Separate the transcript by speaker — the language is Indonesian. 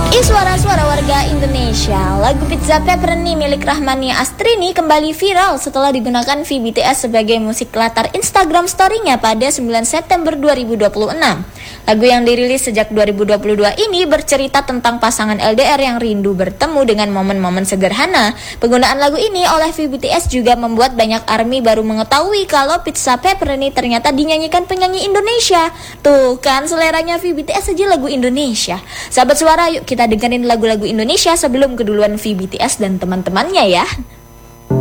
Speaker 1: Suara-suara warga Indonesia. Lagu Pizza Pepperoni milik Rahmani Astrini kembali viral setelah digunakan VBTS sebagai musik latar Instagram story-nya pada 9 September 2026. Lagu yang dirilis sejak 2022 ini bercerita tentang pasangan LDR yang rindu bertemu dengan momen-momen sederhana. Penggunaan lagu ini oleh VBTS juga membuat banyak ARMY baru mengetahui kalau Pizza Pepperoni ternyata dinyanyikan penyanyi Indonesia. Tuh kan seleranya VBTS aja lagu Indonesia. Sahabat Suara, yuk kita dengerin lagu-lagu Indonesia sebelum keduluan VBTS dan teman-temannya ya.